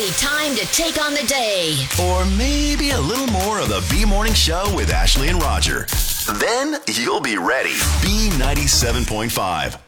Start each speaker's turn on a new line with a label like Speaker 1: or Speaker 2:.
Speaker 1: finally time to take on the day.
Speaker 2: Or maybe a little more of the B Morning Show with Ashley and Roger. Then you'll be ready. B97.5.